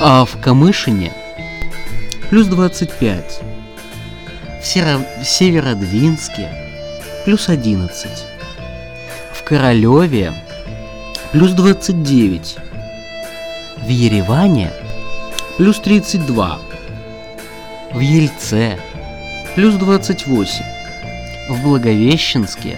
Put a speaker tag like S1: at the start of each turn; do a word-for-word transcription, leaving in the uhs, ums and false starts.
S1: А в Камышине плюс двадцать пять. В, Серо... в Северодвинске плюс одиннадцать. В Королеве плюс двадцать девять. В Ереване плюс тридцать два. В Ельце плюс двадцать восемь. В Благовещенске